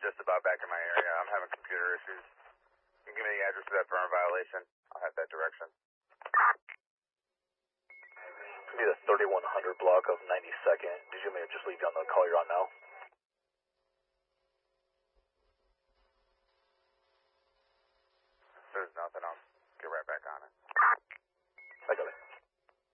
just about back in my area. I'm having computer issues. You can give me the address of that firm violation. I'll have that direction. It'll be the 3100 block of 92nd. Did you want me to just leave you on the call you're on now?